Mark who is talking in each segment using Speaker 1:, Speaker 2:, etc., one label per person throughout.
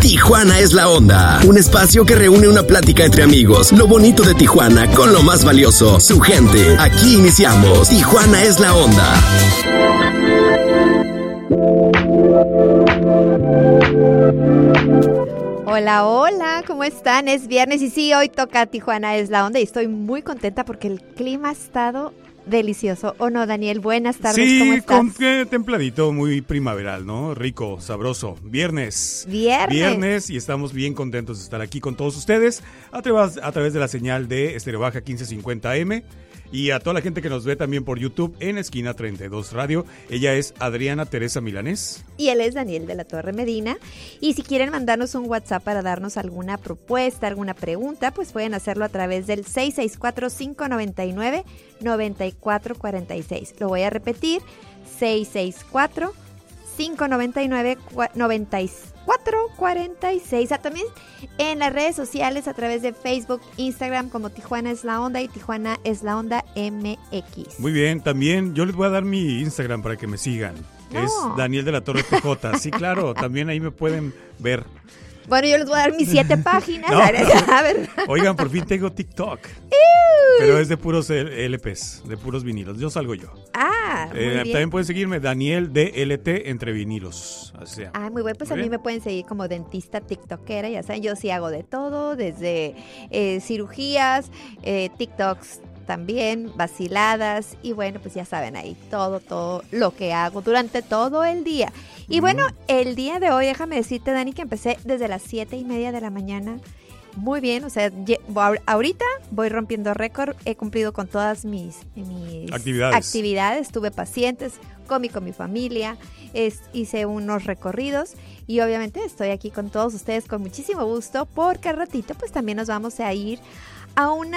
Speaker 1: Tijuana es la onda. Un espacio que reúne una plática entre amigos. Lo bonito de Tijuana con lo más valioso, su gente. Aquí iniciamos. Tijuana es la onda.
Speaker 2: Hola, hola, ¿cómo están? Es viernes y sí, hoy toca Tijuana es la onda y estoy muy contenta porque el clima ha estado delicioso. ¿O no, Daniel? Buenas tardes,
Speaker 3: sí,
Speaker 2: ¿cómo estás?
Speaker 3: Sí, templadito, muy primaveral, ¿no? Rico, sabroso. Viernes y estamos bien contentos de estar aquí con todos ustedes a través de la señal de Estéreo Baja 1550 AM. Y a toda la gente que nos ve también por YouTube en Esquina 32 Radio. Ella es Adriana Teresa Milanés.
Speaker 2: Y él es Daniel de la Torre Medina. Y si quieren mandarnos un WhatsApp para darnos alguna propuesta, alguna pregunta, pues pueden hacerlo a través del 664-599-9446. Lo voy a repetir, 664-599-9446. También en las redes sociales a través de Facebook, Instagram como Tijuana es la onda y Tijuana es la onda MX.
Speaker 3: Muy bien, también yo les voy a dar mi Instagram para que me sigan. No. Es Daniel de la Torre PJ. Sí, claro, también ahí me pueden ver.
Speaker 2: Bueno, yo les voy a dar mis 7 páginas.
Speaker 3: No,
Speaker 2: a ver.
Speaker 3: Oigan, por fin tengo TikTok. Pero es de puros LPs, de puros vinilos. Yo salgo yo.
Speaker 2: Muy bien.
Speaker 3: También pueden seguirme, Daniel DLT entre vinilos. Así sea.
Speaker 2: Muy bueno. Pues a mí me pueden seguir como dentista tiktokera. Ya saben, yo sí hago de todo, desde cirugías, TikToks también, vaciladas. Y bueno, pues ya saben ahí todo lo que hago durante todo el día. Y bueno, el día de hoy, déjame decirte, Dani, que empecé desde las 7:30 de la mañana. Muy bien, o sea, ahorita voy rompiendo récord, he cumplido con todas mis actividades, tuve pacientes, comí con mi familia, hice unos recorridos y obviamente estoy aquí con todos ustedes con muchísimo gusto porque al ratito pues también nos vamos a ir a un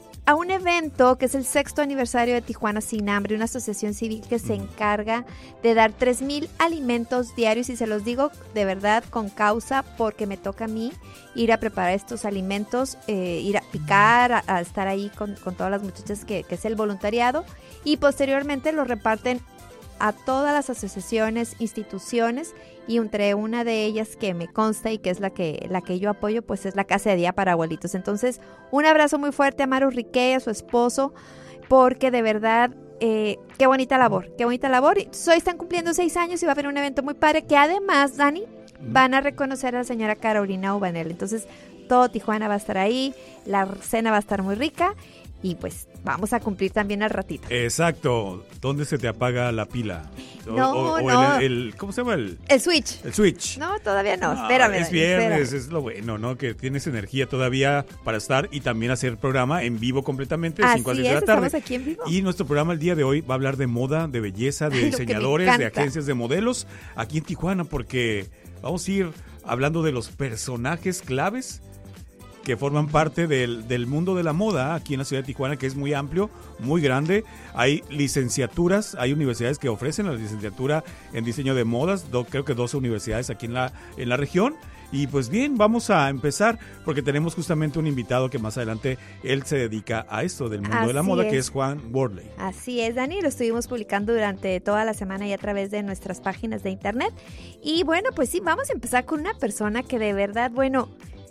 Speaker 2: evento que es el 6º aniversario de Tijuana Sin Hambre, una asociación civil que se encarga de dar 3,000 alimentos diarios y se los digo de verdad con causa porque me toca a mí ir a preparar estos alimentos, ir a picar, a estar ahí con todas las muchachas que es el voluntariado y posteriormente los reparten a todas las asociaciones, instituciones y entre una de ellas que me consta y que es la que yo apoyo, pues es la Casa de Día para Abuelitos. Entonces, un abrazo muy fuerte a Maru Riquet, a su esposo, porque de verdad, qué bonita labor. Hoy están cumpliendo 6 años y va a haber un evento muy padre que además, Dani, van a reconocer a la señora Carolina Ubanel. Entonces, todo Tijuana va a estar ahí, la cena va a estar muy rica. Y pues vamos a cumplir también al ratito.
Speaker 3: Exacto. ¿Dónde se te apaga la pila?
Speaker 2: No.
Speaker 3: ¿Cómo se llama? El
Speaker 2: switch.
Speaker 3: El switch.
Speaker 2: No, todavía no. Espérame.
Speaker 3: Es viernes, es lo bueno, ¿no? Que tienes energía todavía para estar y también hacer programa en vivo completamente de 5 a 6 de la tarde.
Speaker 2: Estamos aquí en vivo.
Speaker 3: Y nuestro programa el día de hoy va a hablar de moda, de belleza, de diseñadores, de agencias de modelos aquí en Tijuana porque vamos a ir hablando de los personajes claves que forman parte del mundo de la moda aquí en la ciudad de Tijuana, que es muy amplio, muy grande. Hay licenciaturas, hay universidades que ofrecen la licenciatura en diseño de modas, creo que 12 universidades aquí en la región. Y pues bien, vamos a empezar porque tenemos justamente un invitado que más adelante él se dedica a esto del mundo de la moda, que es Juan Worley.
Speaker 2: Así es, Dani, lo estuvimos publicando durante toda la semana y a través de nuestras páginas de internet. Y bueno, pues sí, vamos a empezar con una persona que de verdad, bueno,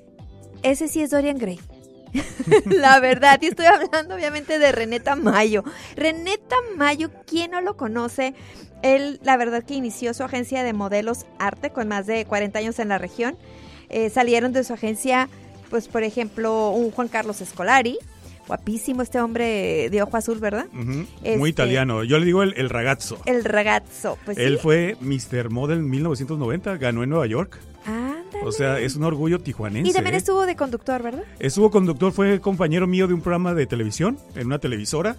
Speaker 2: ese sí es Dorian Gray. La verdad, y estoy hablando obviamente de René Tamayo. René Tamayo, ¿quién no lo conoce? Él, la verdad que inició su agencia de modelos Arte con más de 40 años en la región. Salieron de su agencia, pues por ejemplo, un Juan Carlos Escolari. Guapísimo este hombre de ojo azul, ¿verdad?
Speaker 3: Muy italiano. Yo le digo el ragazzo.
Speaker 2: El ragazzo, pues
Speaker 3: Él
Speaker 2: sí.
Speaker 3: fue Mr. Model en 1990, ganó en Nueva York.
Speaker 2: Ándale.
Speaker 3: O sea, es un orgullo tijuanense.
Speaker 2: Y también estuvo de conductor, ¿verdad?
Speaker 3: Estuvo conductor, fue compañero mío de un programa de televisión, en una televisora.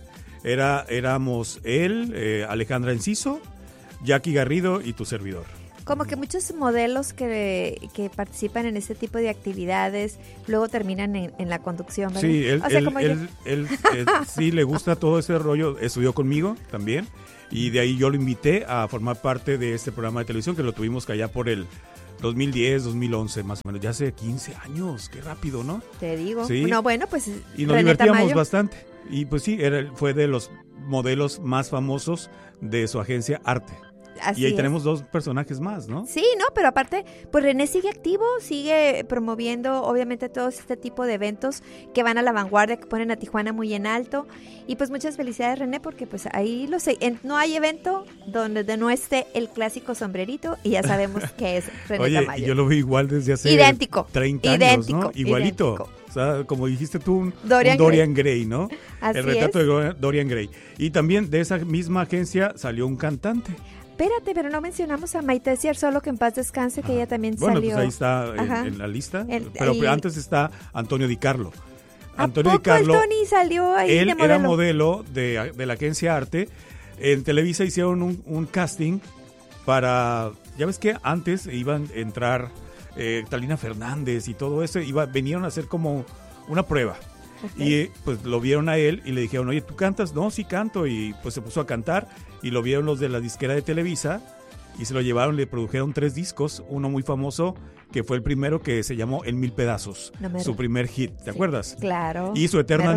Speaker 3: Éramos él, Alejandra Enciso, Jackie Garrido y tu servidor.
Speaker 2: Como que muchos modelos que participan en este tipo de actividades luego terminan en la conducción, ¿verdad?
Speaker 3: Sí, él
Speaker 2: yo.
Speaker 3: Sí le gusta todo ese rollo, estudió conmigo también y de ahí yo lo invité a formar parte de este programa de televisión que lo tuvimos allá por el 2010, 2011 más o menos, ya hace 15 años, qué rápido, ¿no?
Speaker 2: Te digo.
Speaker 3: Sí.
Speaker 2: No, bueno, pues
Speaker 3: y nos divertíamos bastante y pues sí, fue de los modelos más famosos de su agencia Arte. y ahí tenemos 2 personajes más, ¿no?
Speaker 2: Sí, no, pero aparte, pues René sigue activo, sigue promoviendo obviamente todo este tipo de eventos que van a la vanguardia, que ponen a Tijuana muy en alto. Y pues muchas felicidades, René, porque pues ahí no hay evento donde no esté el clásico sombrerito y ya sabemos que es René Tamayo.
Speaker 3: Y yo lo vi igual desde hace 30 años, ¿no? Igualito. Idéntico. O sea, como dijiste tú, un Dorian Gray, ¿no?
Speaker 2: Así
Speaker 3: el retrato de Dorian Gray. Y también de esa misma agencia salió un cantante.
Speaker 2: Espérate, pero no mencionamos a Maite Ciarzolo, que en paz descanse, que ella también salió.
Speaker 3: Bueno, pues ahí está en la lista. Pero antes está Antonio Di Carlo. Antonio
Speaker 2: Di Carlo, el Tony salió ahí
Speaker 3: él
Speaker 2: de modelo.
Speaker 3: Era modelo de la agencia Arte. En Televisa hicieron un casting para... Ya ves que antes iban a entrar Talina Fernández y todo eso. Venían a hacer como una prueba. Okay. Y pues lo vieron a él y le dijeron, oye, ¿tú cantas? No, sí canto. Y pues se puso a cantar y lo vieron los de la disquera de Televisa y se lo llevaron, le produjeron 3 discos, uno muy famoso que fue el primero, que se llamó En Mil Pedazos, su primer hit, ¿te acuerdas?
Speaker 2: Claro.
Speaker 3: Y su eterna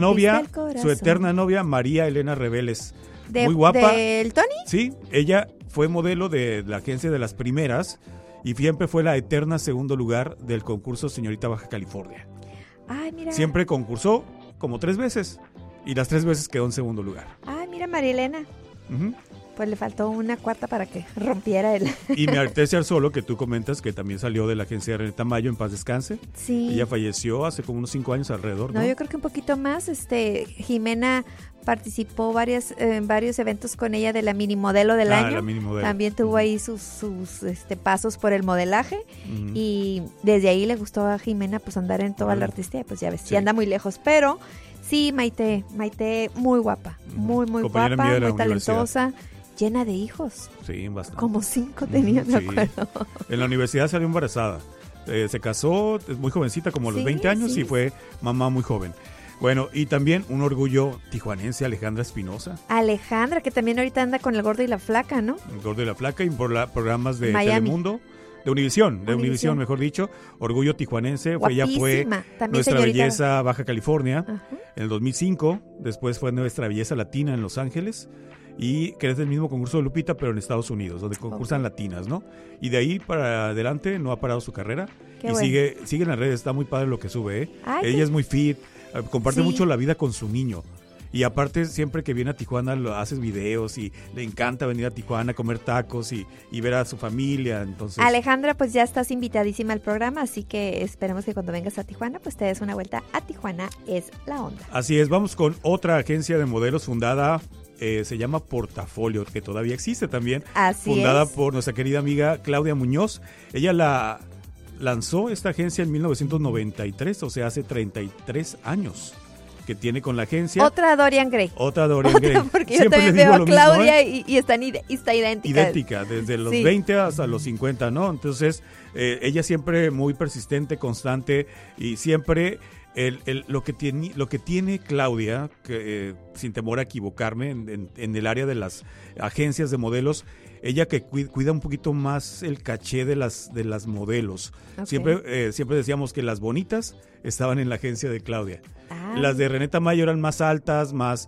Speaker 3: novia, María Elena Reveles, muy guapa.
Speaker 2: ¿Del Tony?
Speaker 3: Sí, ella fue modelo de la agencia de las primeras y siempre fue la eterna segundo lugar del concurso Señorita Baja California.
Speaker 2: Ay, mira.
Speaker 3: Siempre concursó como 3 veces y las 3 veces quedó en segundo lugar.
Speaker 2: Ay, mira, María Elena. Pues le faltó una cuarta para que rompiera él.
Speaker 3: Y Maite Ciarzolo, que tú comentas que también salió de la agencia de René Tamayo, en paz descanse.
Speaker 2: Sí.
Speaker 3: Ella falleció hace como unos 5 años alrededor, ¿no?
Speaker 2: No, yo creo que un poquito más. Jimena participó en varios eventos con ella de la mini modelo del año.
Speaker 3: La mini modelo.
Speaker 2: También tuvo ahí sus pasos por el modelaje. Y desde ahí le gustó a Jimena pues andar en toda la artistía. Pues ya ves, sí anda muy lejos, pero sí, Maite muy guapa, muy guapa, muy talentosa. Llena de hijos.
Speaker 3: Sí, bastante.
Speaker 2: Como 5 tenía, me acuerdo.
Speaker 3: En la universidad salió embarazada. Se casó, es muy jovencita, como a los 20 años, y fue mamá muy joven. Bueno, y también un orgullo tijuanense, Alejandra Espinosa.
Speaker 2: Alejandra, que también ahorita anda con El Gordo y la Flaca, ¿no?
Speaker 3: El Gordo y la Flaca, y por programas de
Speaker 2: Miami.
Speaker 3: Telemundo. De Univisión, mejor dicho. Orgullo tijuanense. Ella fue nuestra belleza Baja California en el 2005. Después fue nuestra belleza latina en Los Ángeles. Y que es del mismo concurso de Lupita, pero en Estados Unidos, donde concursan latinas, ¿no? Y de ahí para adelante no ha parado su carrera. Qué bueno. Sigue en las redes, está muy padre lo que sube, ¿eh? Ella es muy fit, comparte mucho la vida con su niño. Y aparte, siempre que viene a Tijuana, haces videos y le encanta venir a Tijuana a comer tacos y ver a su familia. Entonces,
Speaker 2: Alejandra, pues ya estás invitadísima al programa, así que esperemos que cuando vengas a Tijuana, pues te des una vuelta a Tijuana es la onda.
Speaker 3: Así es, vamos con otra agencia de modelos fundada, se llama Portafolio, que todavía existe también. Fundada por nuestra querida amiga Claudia Muñoz. Ella la lanzó esta agencia en 1993, o sea, hace 33 años que tiene con la agencia.
Speaker 2: Otra Dorian Gray. Porque
Speaker 3: siempre
Speaker 2: yo también veo a Claudia
Speaker 3: mismo,
Speaker 2: y está idéntica.
Speaker 3: Idéntica, desde los 20 hasta los 50, ¿no? Entonces, ella siempre muy persistente, constante y siempre... Lo que tiene Claudia, que, sin temor a equivocarme, en el área de las agencias de modelos, ella que cuida un poquito más el caché de las modelos. Okay. Siempre decíamos que las bonitas estaban en la agencia de Claudia. Las de René Tamayo eran más altas, más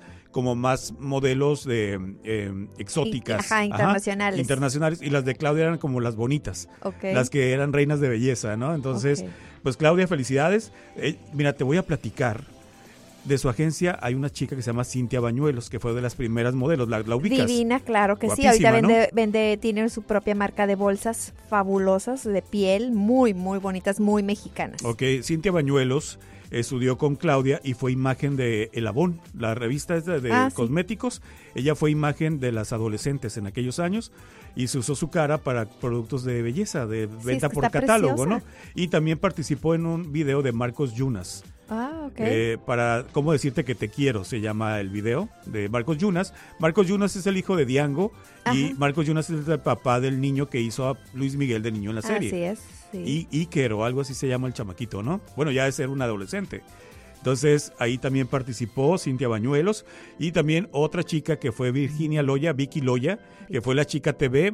Speaker 3: modelos de exóticas. Internacionales. Y las de Claudia eran como las bonitas, las que eran reinas de belleza, ¿no? Entonces, pues Claudia, felicidades. Mira, te voy a platicar de su agencia. Hay una chica que se llama Cintia Bañuelos, que fue de las primeras modelos. ¿La ubicas?
Speaker 2: Divina, claro que
Speaker 3: guapísima,
Speaker 2: sí. Ahorita
Speaker 3: ¿no?
Speaker 2: tiene su propia marca de bolsas fabulosas, de piel, muy bonitas, muy mexicanas.
Speaker 3: Cintia Bañuelos estudió con Claudia y fue imagen de El Avon, la revista de cosméticos. Ella fue imagen de las adolescentes en aquellos años y se usó su cara para productos de belleza, de venta por catálogo, preciosa, ¿no? Y también participó en un video de Marcos Yunas. Para ¿Cómo decirte que te quiero? Se llama el video de Marcos Yunas. Marcos Yunas es el hijo de Diango y Marcos Yunas es el papá del niño que hizo a Luis Miguel de niño en la serie.
Speaker 2: Así es. Sí.
Speaker 3: Y Iker o algo así se llama el chamaquito, ¿no? Bueno, ya de ser un adolescente. Entonces, ahí también participó Cintia Bañuelos y también otra chica que fue Vicky Loya, que fue la Chica TV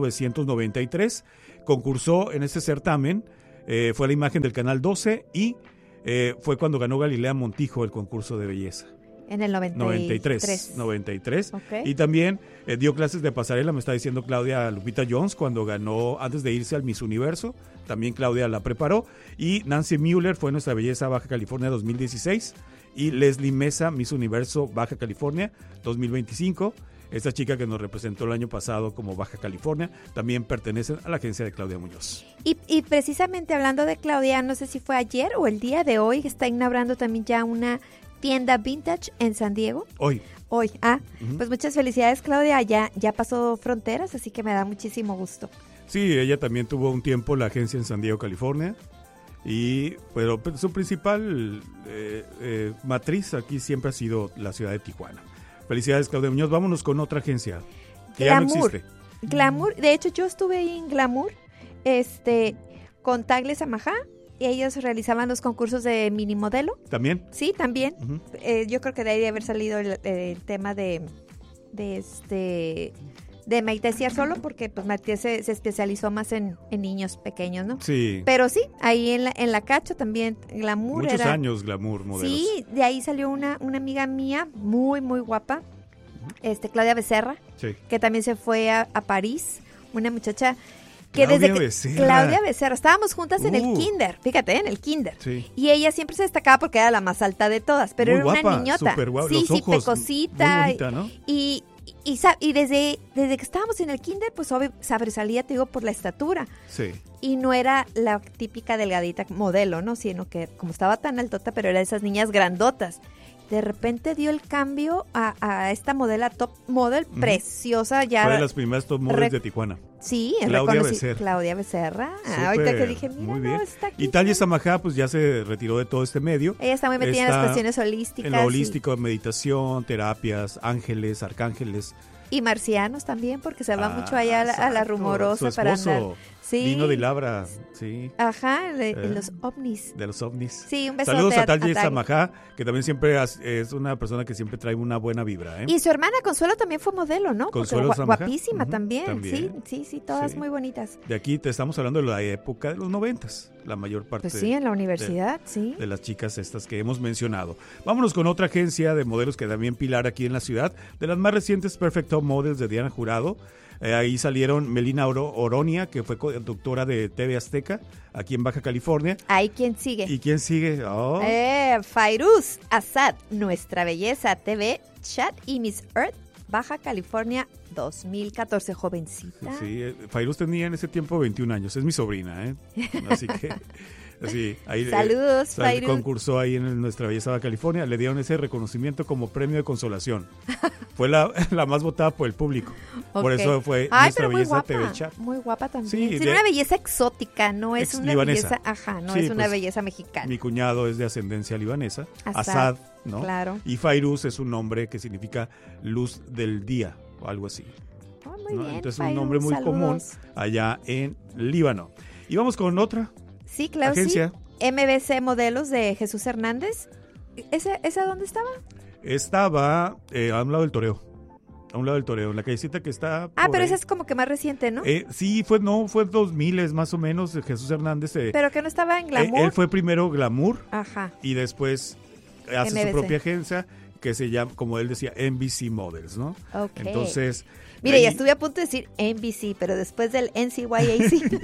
Speaker 3: 1993. Concursó en ese certamen, fue la imagen del Canal 12 y fue cuando ganó Galilea Montijo el concurso de belleza.
Speaker 2: En el 93.
Speaker 3: Okay. Y también dio clases de pasarela, me está diciendo Claudia Lupita Jones, cuando ganó, antes de irse al Miss Universo, también Claudia la preparó. Y Nancy Mueller fue nuestra belleza Baja California 2016. Y Leslie Mesa, Miss Universo Baja California 2025. Esta chica que nos representó el año pasado como Baja California, también pertenece a la agencia de Claudia Muñoz.
Speaker 2: Y precisamente hablando de Claudia, no sé si fue ayer o el día de hoy, está inaugurando también ya una tienda vintage en San Diego. Hoy. Pues muchas felicidades, Claudia. Ya pasó fronteras, así que me da muchísimo gusto.
Speaker 3: Sí, ella también tuvo un tiempo la agencia en San Diego, California. Pero su principal matriz aquí siempre ha sido la ciudad de Tijuana. Felicidades, Claudia Muñoz. Vámonos con otra agencia que ya no existe.
Speaker 2: Glamour. De hecho, yo estuve ahí en Glamour con Tagle Samajá. Y ellos realizaban los concursos de mini modelo.
Speaker 3: ¿También?
Speaker 2: Sí, también. Yo creo que de ahí debe haber salido el tema de Maite Ciarzolo, porque pues Maite se especializó más en niños pequeños, ¿no?
Speaker 3: Sí.
Speaker 2: Pero sí, ahí en la Cacho también Glamour.
Speaker 3: Muchos años Glamour modelos.
Speaker 2: Sí, de ahí salió una amiga mía muy, muy guapa, Claudia Becerra, que también se fue a París, una muchacha... Claudia Becerra, estábamos juntas en el kinder, fíjate, en el kinder. Sí. Y ella siempre se destacaba porque era la más alta de todas, pero
Speaker 3: muy
Speaker 2: era
Speaker 3: guapa,
Speaker 2: una niñota.
Speaker 3: Super guapa,
Speaker 2: sí,
Speaker 3: los ojos,
Speaker 2: pecosita.
Speaker 3: Muy bonita, ¿no?
Speaker 2: Y desde que estábamos en el kinder, pues obvio, sobresalía, te digo, por la estatura.
Speaker 3: Sí.
Speaker 2: Y no era la típica delgadita modelo, ¿no? Sino que como estaba tan altota, pero era de esas niñas grandotas. De repente dio el cambio a esta modelo, top model, preciosa. Ya
Speaker 3: fue de las primeras top models de Tijuana.
Speaker 2: Sí, Claudia Becerra. Ahorita que dije, mira, no, está aquí.
Speaker 3: Y Talle Samajá, pues ya se retiró de todo este medio.
Speaker 2: Ella está muy metida en las cuestiones holísticas.
Speaker 3: En lo holístico, meditación, terapias, ángeles, arcángeles.
Speaker 2: Y marcianos también, porque se va mucho allá a la Rumorosa para andar. Sí.
Speaker 3: Vino de Labra, sí.
Speaker 2: Ajá, de los ovnis.
Speaker 3: De los ovnis.
Speaker 2: Sí, un besote.
Speaker 3: Saludos a Talle Samajá, que también siempre es una persona que siempre trae una buena vibra.
Speaker 2: Y su hermana Consuelo también fue modelo, ¿no?
Speaker 3: Consuelo Samajá.
Speaker 2: Guapísima también. Sí, todas muy bonitas.
Speaker 3: De aquí te estamos hablando de la época de los 90s, la mayor parte.
Speaker 2: Pues sí, en la universidad,
Speaker 3: de las chicas estas que hemos mencionado. Vámonos con otra agencia de modelos que también pilar aquí en la ciudad. De las más recientes, Perfect Top Models de Diana Jurado. Ahí salieron Melina Oronia, que fue conductora de TV Azteca, aquí en Baja California.
Speaker 2: ¿Ahí quién sigue?
Speaker 3: ¿Y quién sigue?
Speaker 2: Fairuz Asad, Nuestra Belleza TV, Chat y Miss Earth, Baja California 2014, jovencita.
Speaker 3: Sí, Fairuz tenía en ese tiempo 21 años, es mi sobrina, Así que... Sí, ahí,
Speaker 2: saludos, Fairuz.
Speaker 3: Concursó ahí en Nuestra Belleza Baja California, le dieron ese reconocimiento como premio de consolación. Fue la más votada por el público. Por eso fue Nuestra Belleza TV Chat.
Speaker 2: Muy guapa también.
Speaker 3: Sí,
Speaker 2: una belleza exótica, no es una
Speaker 3: libanesa.
Speaker 2: Belleza, no es una belleza mexicana.
Speaker 3: Mi cuñado es de ascendencia libanesa, Asad, ¿no?
Speaker 2: Claro.
Speaker 3: Y Fairuz es un nombre que significa luz del día o algo así.
Speaker 2: Muy bien,
Speaker 3: entonces
Speaker 2: Fairuz,
Speaker 3: un nombre muy común allá en Líbano. Y vamos con otra.
Speaker 2: Sí, claro,
Speaker 3: agencia.
Speaker 2: Sí. MBC Modelos de Jesús Hernández. ¿Esa dónde estaba?
Speaker 3: Estaba a un lado del Toreo. En la callecita que está...
Speaker 2: pero esa es como que más reciente, ¿no?
Speaker 3: Sí, fue 2000 más o menos, Jesús Hernández.
Speaker 2: ¿Pero que no estaba en Glamour?
Speaker 3: Él fue primero Glamour.
Speaker 2: Ajá.
Speaker 3: Y después hace
Speaker 2: MBC.
Speaker 3: su propia agencia que se llama, como él decía, NBC Models, ¿no?
Speaker 2: Ok.
Speaker 3: Entonces...
Speaker 2: Mire, ya estuve a punto de decir NBC, pero después del NCYAC.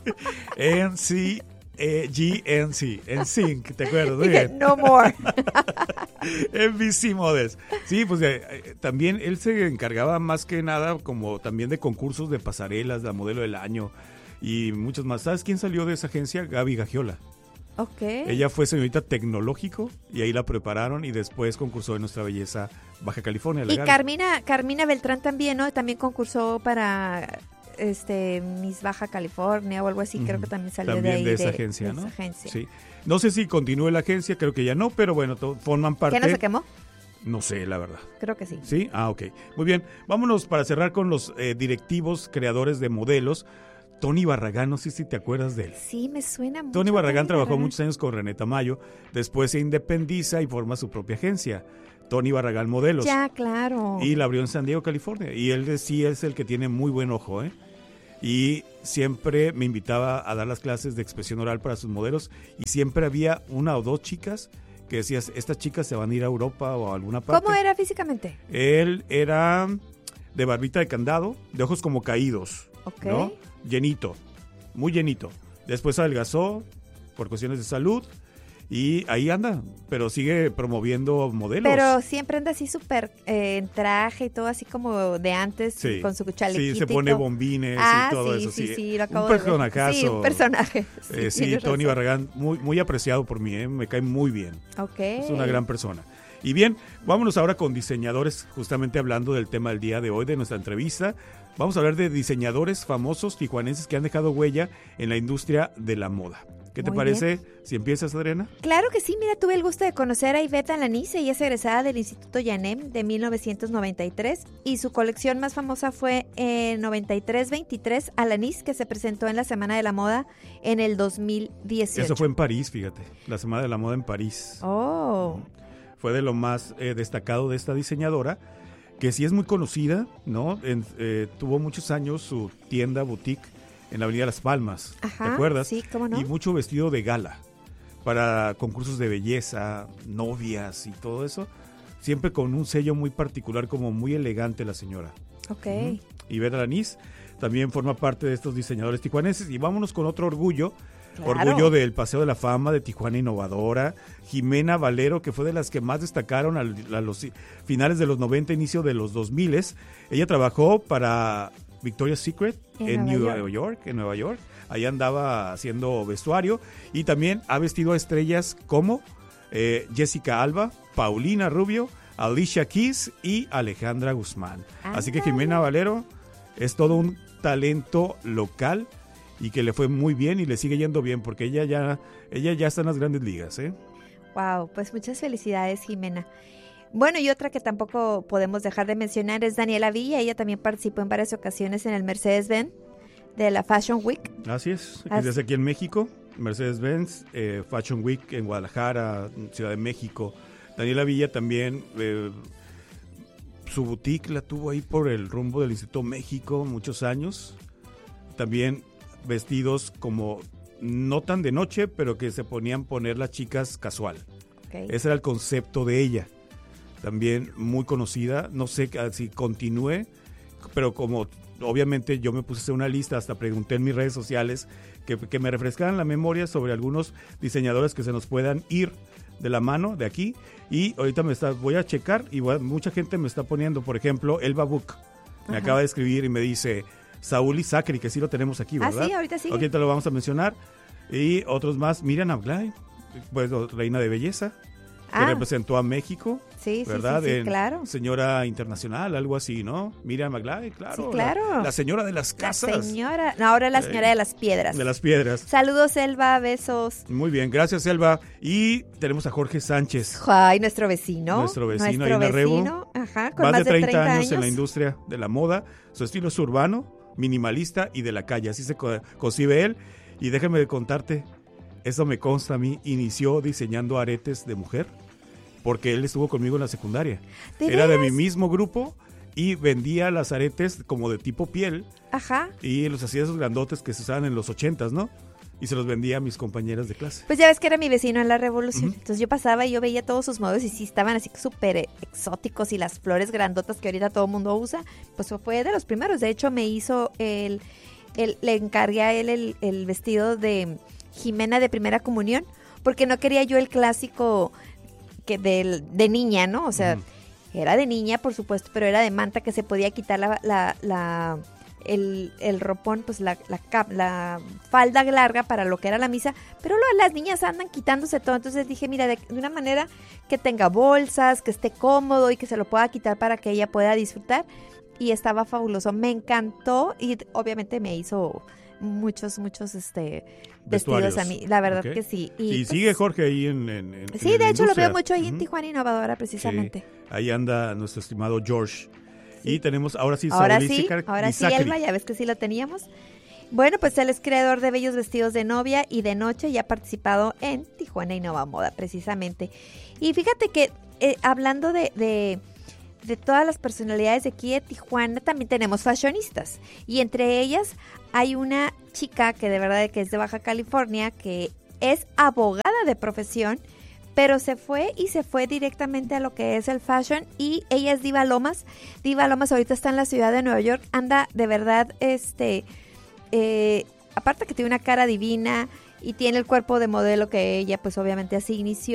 Speaker 3: NSYNC, ¿te acuerdas?
Speaker 2: Dije, no more.
Speaker 3: NBC Models. Sí, pues también él se encargaba más que nada como también de concursos de pasarelas, de modelo del año y muchos más. ¿Sabes quién salió de esa agencia? Gaby Gagiola.
Speaker 2: Ok.
Speaker 3: Ella fue señorita tecnológico y ahí la prepararon y después concursó en Nuestra Belleza Baja California.
Speaker 2: Y Carmina Beltrán también, ¿no? También concursó para Miss Baja California o algo así. Creo que también salió
Speaker 3: también
Speaker 2: de ahí.
Speaker 3: De esa agencia, ¿no?
Speaker 2: Esa agencia.
Speaker 3: Sí. No sé si continúe la agencia, creo que ya no, pero bueno, forman parte.
Speaker 2: ¿Qué no se quemó?
Speaker 3: No sé, la verdad.
Speaker 2: Creo que sí.
Speaker 3: ¿Sí? Ok. Muy bien. Vámonos para cerrar con los directivos, creadores de modelos. Tony Barragán, no sé si te acuerdas de él.
Speaker 2: Sí, me suena mucho.
Speaker 3: Tony Barragán trabajó muchos años con René Tamayo, después se independiza y forma su propia agencia, Tony Barragán Modelos.
Speaker 2: Ya, claro.
Speaker 3: Y la abrió en San Diego, California. Y él sí es el que tiene muy buen ojo, Y siempre me invitaba a dar las clases de expresión oral para sus modelos y siempre había una o dos chicas que decías, estas chicas se van a ir a Europa o a alguna parte.
Speaker 2: ¿Cómo era físicamente?
Speaker 3: Él era de barbita de candado, de ojos como caídos,
Speaker 2: Ok.
Speaker 3: ¿no? Llenito, muy llenito. Después adelgazó por cuestiones de salud y ahí anda, pero sigue promoviendo modelos.
Speaker 2: Pero siempre anda así súper en traje y todo así como de antes,
Speaker 3: Sí,
Speaker 2: con su chalequito.
Speaker 3: sí, se pone bombines y todo eso.
Speaker 2: Sí, lo acabo
Speaker 3: un
Speaker 2: de ver.
Speaker 3: personajazo.
Speaker 2: Sí, un personaje.
Speaker 3: Sí,
Speaker 2: tienes
Speaker 3: Tony
Speaker 2: razón.
Speaker 3: Barragán, muy apreciado por mí, me cae muy bien.
Speaker 2: Ok.
Speaker 3: Es una gran persona. Y bien, vámonos ahora con diseñadores, justamente hablando del tema del día de hoy de nuestra entrevista. Vamos a hablar de diseñadores famosos tijuanenses que han dejado huella en la industria de la moda. ¿Qué te
Speaker 2: Muy
Speaker 3: parece si empiezas, Adriana?
Speaker 2: Claro que sí, mira, tuve el gusto de conocer a Ivette Alaniz, ella es egresada del Instituto Yanem de 1993 y su colección más famosa fue en 93-23 Alaniz, que se presentó en la Semana de la Moda en el 2018.
Speaker 3: Eso fue en París, fíjate, la Semana de la Moda en París.
Speaker 2: Oh,
Speaker 3: Fue de lo más destacado de esta diseñadora, que sí es muy conocida, ¿no? Tuvo muchos años su tienda boutique en la Avenida Las Palmas,
Speaker 2: ajá,
Speaker 3: ¿te acuerdas?
Speaker 2: sí, cómo no.
Speaker 3: Y mucho vestido de gala para concursos de belleza, novias y todo eso. Siempre con un sello muy particular, como muy elegante la señora.
Speaker 2: Ok.
Speaker 3: Ivette Alaniz también forma parte de estos diseñadores tijuanenses. Y vámonos con otro orgullo.
Speaker 2: Claro.
Speaker 3: Orgullo del Paseo de la Fama de Tijuana Innovadora. Jimena Valero, que fue de las que más destacaron a los finales de los 90, inicio de los 2000. Ella trabajó para Victoria's Secret en Nueva York. Ahí andaba haciendo vestuario y también ha vestido a estrellas como Jessica Alba, Paulina Rubio, Alicia Keys y Alejandra Guzmán. Así que Jimena Valero es todo un talento local y que le fue muy bien y le sigue yendo bien porque ella ya está en las grandes ligas, ¿eh?
Speaker 2: Wow, pues muchas felicidades, Jimena. Bueno, y otra que tampoco podemos dejar de mencionar es Daniela Villa. Ella también participó en varias ocasiones en el Mercedes-Benz de la Fashion Week.
Speaker 3: Así es, desde aquí en México, Mercedes-Benz, Fashion Week en Guadalajara, Ciudad de México. Daniela Villa también, su boutique la tuvo ahí por el rumbo del Instituto México muchos años. También vestidos como no tan de noche, pero que se poner las chicas casual.
Speaker 2: Okay.
Speaker 3: Ese era el concepto de ella. También muy conocida, no sé si continúe, pero como obviamente yo me puse a hacer una lista, hasta pregunté en mis redes sociales que me refrescaran la memoria sobre algunos diseñadores que se nos puedan ir de la mano de aquí, y ahorita voy a checar y mucha gente me está poniendo, por ejemplo, Elba Book, me acaba de escribir y me dice Saúl Isacri, que sí lo tenemos aquí, ¿verdad?
Speaker 2: Ah, sí, ahorita sí.
Speaker 3: Ahorita lo vamos a mencionar, y otros más, Miriam Aglay, pues reina de belleza, que representó a México,
Speaker 2: sí,
Speaker 3: ¿verdad?
Speaker 2: Sí, claro.
Speaker 3: Señora internacional, algo así, ¿no? Miriam Aglay, claro.
Speaker 2: Sí, claro.
Speaker 3: La señora de las casas.
Speaker 2: Ahora la señora de las piedras.
Speaker 3: De las piedras.
Speaker 2: Saludos, Elba, besos.
Speaker 3: Muy bien, gracias, Elba. Y tenemos a Jorge Sánchez.
Speaker 2: Ay, nuestro vecino.
Speaker 3: Nuestro vecino ahí en Arrebo.
Speaker 2: Ajá, con
Speaker 3: más de 30 años en la industria de la moda. Su estilo es urbano, minimalista y de la calle. Así se concibe él. Y déjame contarte, eso me consta a mí, inició diseñando aretes de mujer, porque él estuvo conmigo en la secundaria. Era de mi mismo grupo y vendía las aretes como de tipo piel.
Speaker 2: Ajá.
Speaker 3: Y los hacía esos grandotes que se usaban en los 80s, ¿no? Y se los vendía a mis compañeras de clase.
Speaker 2: Pues ya ves que era mi vecino en la Revolución. Entonces yo pasaba y yo veía todos sus modelos y sí estaban así súper exóticos, y las flores grandotas que ahorita todo el mundo usa, pues fue de los primeros. De hecho, me hizo le encargué a él el vestido de Jimena de primera comunión, porque no quería yo el clásico de niña, ¿no? O sea, era de niña, por supuesto, pero era de manta, que se podía quitar el ropón, pues la falda larga para lo que era la misa, pero las niñas andan quitándose todo. Entonces dije, mira, de una manera que tenga bolsas, que esté cómodo y que se lo pueda quitar para que ella pueda disfrutar. Y estaba fabuloso, me encantó, y obviamente me hizo muchos vestidos a mí, la verdad que sí.
Speaker 3: Y pues, sigue Jorge ahí en
Speaker 2: sí, de hecho lo veo mucho ahí en Tijuana Innovadora, precisamente.
Speaker 3: Sí, ahí anda nuestro estimado George. Sí. Y tenemos, ahora sí,
Speaker 2: Elba, ya ves que sí lo teníamos. Bueno, pues él es creador de bellos vestidos de novia y de noche, y ha participado en Tijuana Innova Moda, precisamente. Y fíjate que hablando de todas las personalidades de aquí de Tijuana, también tenemos fashionistas, y entre ellas hay una chica que de verdad que es de Baja California, que es abogada de profesión, pero se fue directamente a lo que es el fashion, y ella es Diva Lomas. Diva Lomas ahorita está en la ciudad de Nueva York, anda de verdad, aparte que tiene una cara divina y tiene el cuerpo de modelo que ella pues obviamente así inició.